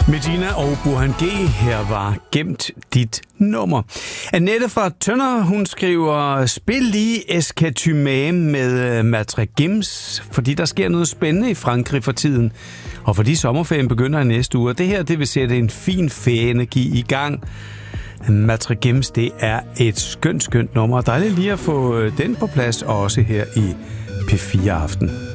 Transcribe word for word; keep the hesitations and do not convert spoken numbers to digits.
Medina og Burhan G. Her var Gemt dit nummer. Annette fra Tønder, hun skriver, spil lige Escatymame med Matre Gims, fordi der sker noget spændende i Frankrig for tiden. Og fordi sommerferien begynder i næste uge. Det her, det vil sætte en fin ferieenergi i gang. Matre Gims, det er et skønt, skønt nummer. Dejligt lige at få den på plads, også her i P fire Aften.